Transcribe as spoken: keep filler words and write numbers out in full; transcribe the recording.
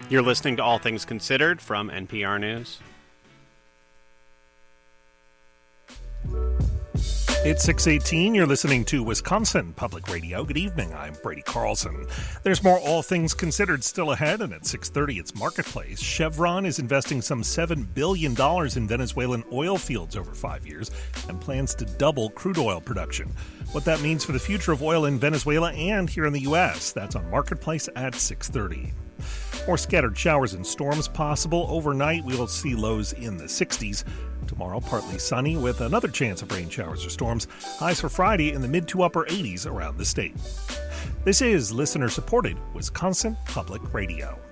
You're listening to All Things Considered from N P R News. It's six eighteen. You're listening to Wisconsin Public Radio. Good evening. I'm Brady Carlson. There's more All Things Considered still ahead, and at six thirty, it's Marketplace. Chevron is investing some seven billion dollars in Venezuelan oil fields over five years and plans to double crude oil production. What that means for the future of oil in Venezuela and here in the U S, that's on Marketplace at six thirty. More scattered showers and storms possible. Overnight, we will see lows in the sixties. Tomorrow, partly sunny with another chance of rain showers or storms. Highs for Friday in the mid to upper eighties around the state. This is listener-supported Wisconsin Public Radio.